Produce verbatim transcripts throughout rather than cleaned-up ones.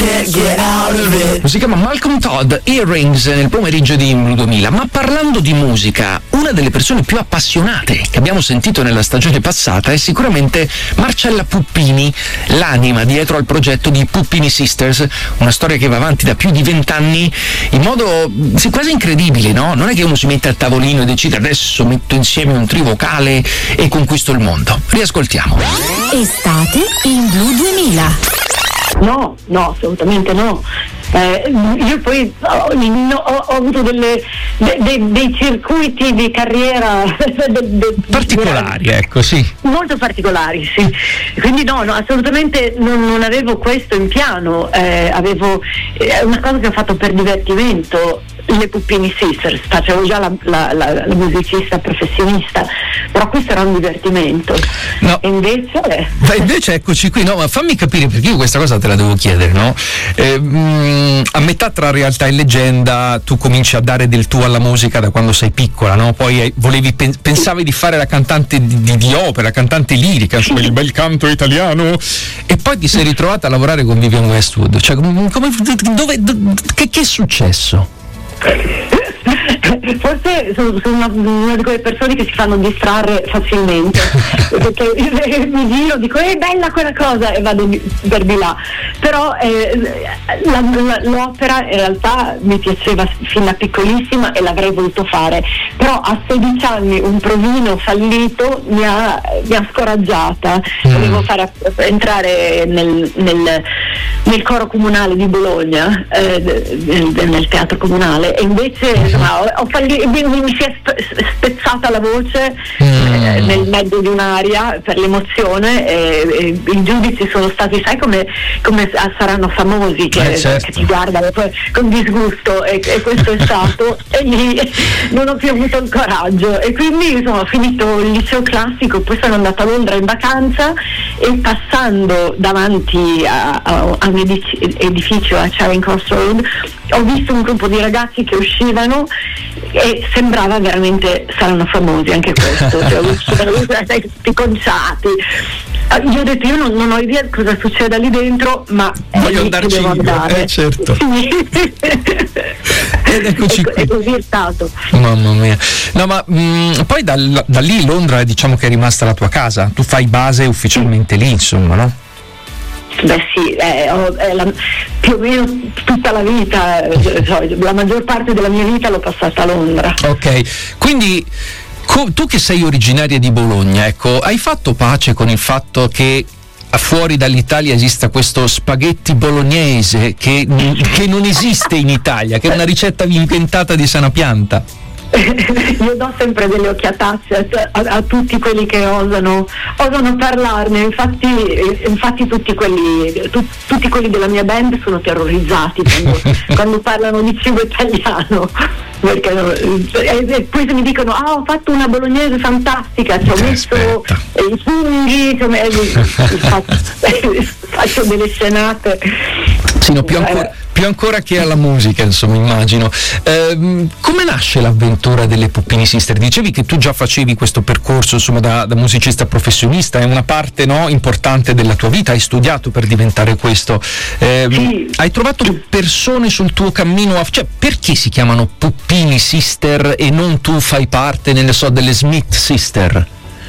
Si chiama Malcolm Todd, Earrings, nel pomeriggio di Blu duemila. Ma parlando di musica, una delle persone più appassionate che abbiamo sentito nella stagione passata è sicuramente Marcella Puppini, l'anima dietro al progetto di Puppini Sisters, una storia che va avanti da più di vent'anni in modo sì, quasi incredibile, no? Non è che uno si mette al tavolino e decide adesso metto insieme un trio vocale e conquisto il mondo. Riascoltiamo. Estate in Blu duemila. No, no, assolutamente no. Eh, io poi ho, no, ho, ho avuto delle, de, de, dei circuiti di carriera de, de, particolari, de, ecco, sì. Molto particolari, sì. Quindi no, no, assolutamente non, non avevo questo in piano, eh, avevo eh, una cosa che ho fatto per divertimento. Le Puppini Sisters, facevo già la, la, la, la musicista professionista, però questo era un divertimento. No. E invece ma invece eccoci qui, no, ma fammi capire, perché io questa cosa te la devo chiedere, no? Eh, mh, a metà tra realtà e leggenda tu cominci a dare del tuo alla musica da quando sei piccola, no? Poi volevi, pensavi di fare la cantante di, di, di opera, cantante lirica, insomma, il bel canto italiano, e poi ti sei ritrovata a lavorare con Vivienne Westwood. Cioè, come, dove, dove, che, che è successo? Forse sono, sono una, una di quelle persone che si fanno distrarre facilmente, perché mi giro, dico è bella quella cosa e vado per di là, però eh, la, la, l'opera in realtà mi piaceva fin da piccolissima e l'avrei voluto fare, però a sedici anni un provino fallito mi ha, mi ha scoraggiata. mm. Volevo fare entrare nel, nel, nel coro comunale di Bologna, eh, nel, nel teatro comunale, e invece insomma, ho, ho fallito, mi, mi si è spezzata la voce mm. eh, nel mezzo di un'aria per l'emozione, e, e i giudici sono stati, sai come, come saranno famosi che, eh, certo. che ti guardano poi con disgusto, e, e questo è stato e lì non ho più avuto il coraggio, e quindi insomma ho finito il liceo classico, poi sono andata a Londra in vacanza e passando davanti a, a, a un edificio a Charing Cross Road ho visto un gruppo di ragazzi che uscivano e sembrava veramente saranno famosi anche questo, cioè uscivano tutti conciati. Io ho detto io non, non ho idea cosa succeda lì dentro, ma voglio andarci io, andare. Eh, certo. Ed eccoci qui. E così è stato. Mamma mia. No, ma mh, poi da, da lì Londra diciamo che è rimasta la tua casa, tu fai base ufficialmente lì, insomma, no? Beh sì, è, è la, più o meno tutta la vita, cioè, la maggior parte della mia vita l'ho passata a Londra. Ok, quindi tu che sei originaria di Bologna, ecco, hai fatto pace con il fatto che fuori dall'Italia esista questo spaghetti bolognese che, che non esiste in Italia, che è una ricetta inventata di sana pianta? Io do sempre delle occhiatacce a, a tutti quelli che osano osano parlarne, infatti, infatti tutti quelli tu, tutti quelli della mia band sono terrorizzati quando, quando parlano di cibo italiano, perché e, e poi se mi dicono ah ho fatto una bolognese fantastica, ci ho messo i funghi, ci ho messo, faccio, faccio delle scenate. Sì, no, più ancora, più ancora che alla musica, insomma, immagino. Eh, come nasce l'avventura delle Puppini Sister? Dicevi che tu già facevi questo percorso, insomma, da, da musicista professionista, è una parte, no, importante della tua vita, hai studiato per diventare questo. Eh, sì. Hai trovato persone sul tuo cammino, a, cioè perché si chiamano Puppini Sister e non tu fai parte, ne so, delle Smith Sister?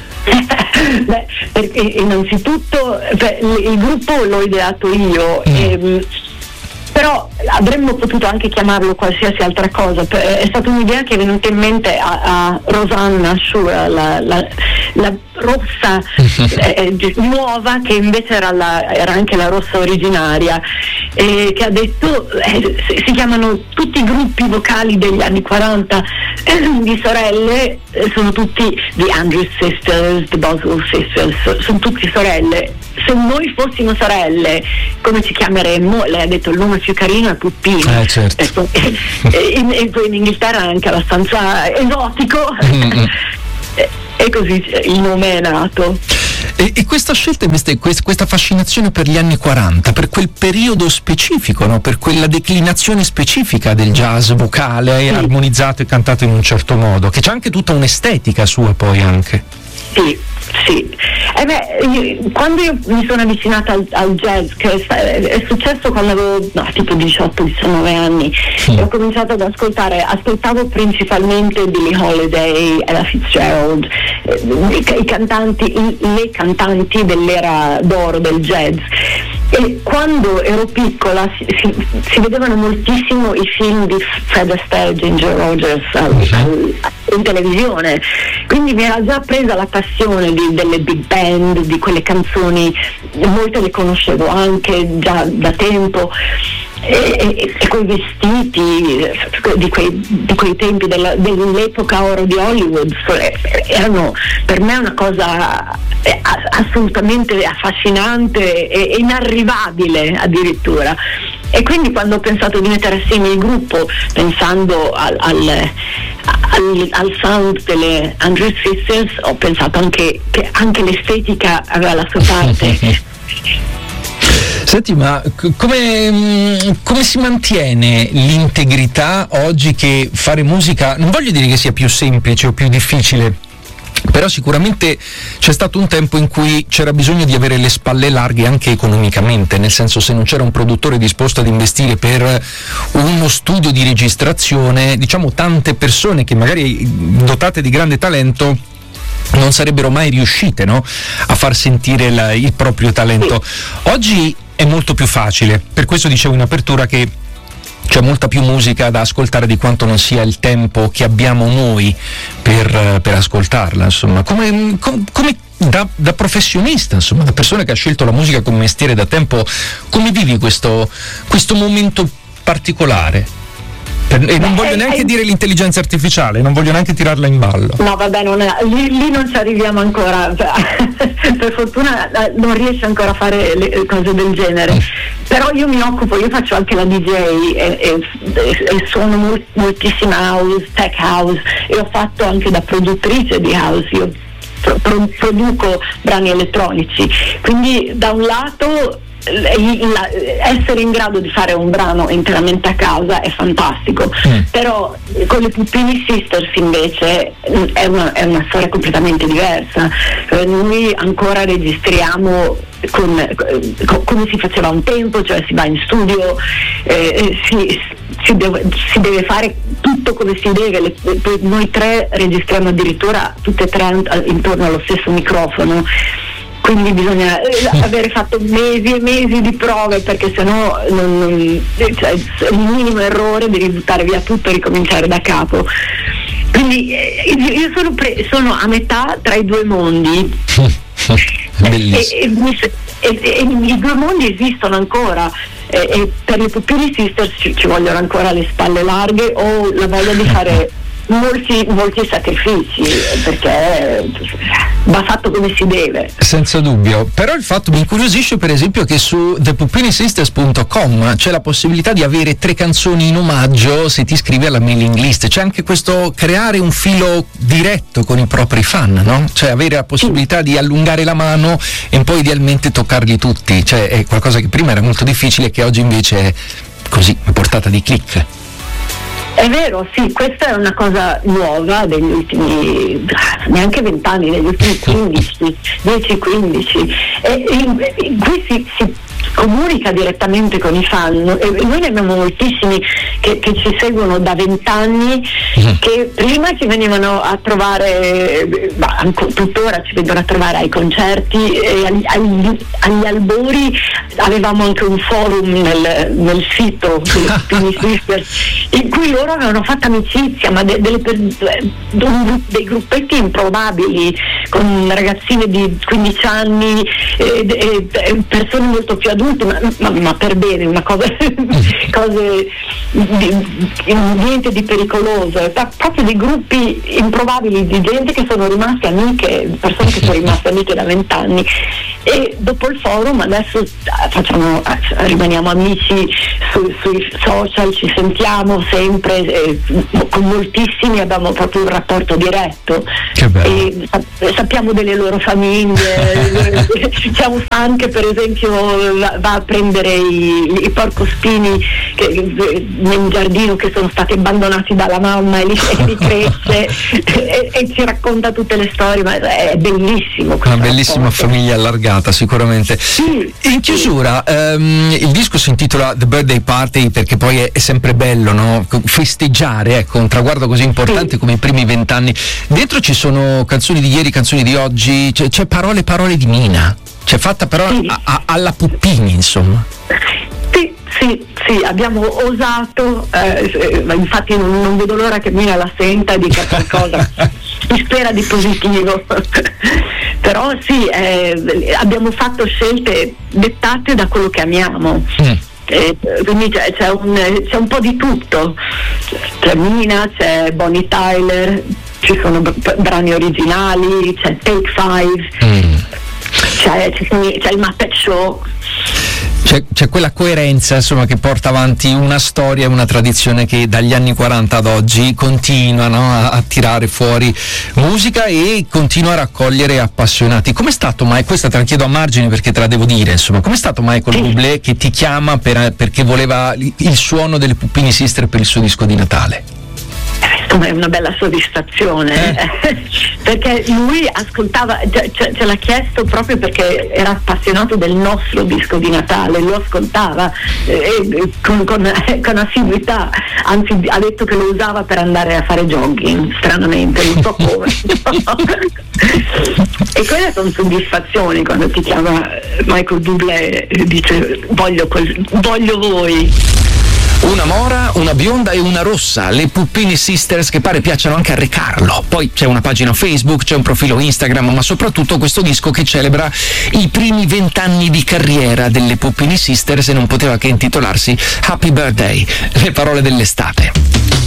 Beh, perché innanzitutto beh, il gruppo l'ho ideato io, mm. e, però avremmo potuto anche chiamarlo qualsiasi altra cosa. È stata un'idea che è venuta in mente a, a Rosanna Shura, la, la, la rossa eh, nuova, che invece era, la, era anche la rossa originaria, e che ha detto eh, si chiamano tutti i gruppi vocali degli anni quaranta eh, di sorelle, eh, sono tutti The Andrews Sisters, The Boswell Sisters, sono tutti sorelle. Se noi fossimo sorelle come ci chiameremmo? Lei ha detto il nome più carino è Puppini. Eh, certo. e, e, in, e poi in Inghilterra è anche abbastanza esotico. Mm-hmm. e, e così il nome è nato. E, e questa scelta, questa fascinazione per gli anni quaranta, per quel periodo specifico, no? Per quella declinazione specifica del jazz vocale, sì, armonizzato e cantato in un certo modo, che c'è anche tutta un'estetica sua poi anche. Sì, sì. Eh beh, io, quando io mi sono avvicinata al, al jazz, che è, è successo quando avevo no, tipo diciotto diciannove anni, mm. e ho cominciato ad ascoltare, ascoltavo principalmente Billie Holiday, Ella Fitzgerald, eh, i, i cantanti, i, le cantanti dell'era d'oro del jazz. E quando ero piccola si, si, si vedevano moltissimo i film di Fred Astaire, Ginger Rogers al, al, in televisione, quindi mi era già presa la passione di, delle big band, di quelle canzoni, molte le conoscevo anche già da tempo. E, e, e quei vestiti di quei, di quei tempi della, dell'epoca oro di Hollywood erano per me una cosa assolutamente affascinante e inarrivabile addirittura. E quindi quando ho pensato di mettere assieme il gruppo, pensando al, al, al, al sound delle Andrews Sisters, ho pensato anche che anche l'estetica aveva la sua parte. Senti, ma come, come si mantiene l'integrità oggi che fare musica, non voglio dire che sia più semplice o più difficile, però sicuramente c'è stato un tempo in cui c'era bisogno di avere le spalle larghe anche economicamente, nel senso, se non c'era un produttore disposto ad investire per uno studio di registrazione, diciamo tante persone che magari dotate di grande talento non sarebbero mai riuscite, no? a far sentire la, il proprio talento. Oggi è molto più facile, per questo dicevo in apertura che c'è molta più musica da ascoltare di quanto non sia il tempo che abbiamo noi per, per ascoltarla, insomma. Come, com, come da, da professionista, insomma, da persona che ha scelto la musica come mestiere da tempo, come vivi questo, questo momento particolare? E non voglio neanche dire l'intelligenza artificiale, non voglio neanche tirarla in ballo. No, vabbè, non è, lì, lì non ci arriviamo ancora, per fortuna non riesce ancora a fare le cose del genere. Però io mi occupo, io faccio anche la D J e, e, e suono molt, moltissima house, tech house, e ho fatto anche da produttrice di house, io pro, pro, produco brani elettronici, quindi da un lato essere in grado di fare un brano interamente a casa è fantastico, mm. però con le Puppini Sisters invece è una, è una storia completamente diversa. Noi ancora registriamo con, con, come si faceva un tempo, cioè si va in studio, eh, si, si, deve, si deve fare tutto come si deve. Le, noi tre registriamo addirittura tutte e tre intorno allo stesso microfono, quindi bisogna avere fatto mesi e mesi di prove, perché sennò non, non, cioè, il minimo errore devi buttare via tutto e ricominciare da capo. Quindi eh, io sono, pre- sono a metà tra i due mondi. Bellissimo. E, e, e, e i due mondi esistono ancora, e, e per le Puppini Sisters ci, ci vogliono ancora le spalle larghe o la voglia di fare molti, molti sacrifici, perché va fatto come si deve. Senza dubbio. Però il fatto mi incuriosisce, per esempio, che su the puppini sisters punto com c'è la possibilità di avere tre canzoni in omaggio se ti iscrivi alla mailing list. C'è anche questo creare un filo diretto con i propri fan, no? Cioè avere la possibilità di allungare la mano e poi idealmente toccarli tutti. Cioè è qualcosa che prima era molto difficile e che oggi invece è così, a portata di click. È vero, sì, questa è una cosa nuova degli ultimi neanche vent'anni, degli ultimi quindici, dieci quindici, e, e, e qui si, si comunica direttamente con i fan, e noi ne abbiamo moltissimi che, che ci seguono da vent'anni, che prima ci venivano a trovare, ma tuttora ci vengono a trovare ai concerti, e agli, agli, agli albori avevamo anche un forum nel, nel sito in cui loro avevano fatto amicizia, ma de, delle, dei gruppetti improbabili con ragazzine di quindici anni e, e persone molto più adulte, ma, ma, ma per bene, una cosa cose di, niente di pericoloso, proprio dei gruppi improbabili di gente che sono rimaste amiche, persone che sono rimaste amiche da vent'anni, e dopo il forum adesso facciamo, rimaniamo amici su, sui social ci sentiamo sempre, eh, con moltissimi abbiamo proprio un rapporto diretto. Che bello. E sappiamo delle loro famiglie. C'è un fan che per esempio va, va a prendere i, i porcospini che, nel giardino che sono stati abbandonati dalla mamma e li, e li cresce e, e ci racconta tutte le storie, ma è bellissimo. Una bellissima rapporto. Famiglia allargata sicuramente. Sì, in chiusura, sì. um, il disco si intitola The Birthday Party perché poi è, è sempre bello, no? Festeggiare, ecco, un traguardo così importante sì. come i primi vent'anni. Dentro ci sono canzoni di ieri, canzoni di oggi, c'è, c'è parole parole di Mina, c'è fatta però sì. a, a, alla Puppini, insomma. Sì, sì, sì, abbiamo osato, eh, infatti non, non vedo l'ora che Mina la senta e dica qualcosa, si spera di positivo. Però sì, eh, abbiamo fatto scelte dettate da quello che amiamo. Mm. Eh, quindi c'è, c'è, un, c'è un po' di tutto, c'è Mina, c'è Bonnie Tyler, ci sono b- brani originali, c'è Take Five, mm. c'è, c'è, c'è il Muppet Show. C'è, c'è quella coerenza, insomma, che porta avanti una storia e una tradizione che dagli anni quaranta ad oggi continua, no, a, a tirare fuori musica e continua a raccogliere appassionati. Com'è stato mai, questa te la chiedo a margine perché te la devo dire, insomma, com'è stato Michael Bublé che ti chiama per, perché voleva il suono delle Puppini Sister per il suo disco di Natale? È una bella soddisfazione, eh? Perché lui ascoltava, ce, ce l'ha chiesto proprio perché era appassionato del nostro disco di Natale, lo ascoltava eh, con, con, eh, con assiduità, anzi ha detto che lo usava per andare a fare jogging, stranamente, non so come. E quelle sono soddisfazioni quando ti chiama Michael Bublé e dice voglio, quel, voglio voi. Una mora, una bionda e una rossa, le Puppini Sisters, che pare piacciono anche a Re Carlo. Poi c'è una pagina Facebook, c'è un profilo Instagram, ma soprattutto questo disco che celebra i primi vent'anni di carriera delle Puppini Sisters e non poteva che intitolarsi Happy Birthday, le parole dell'estate.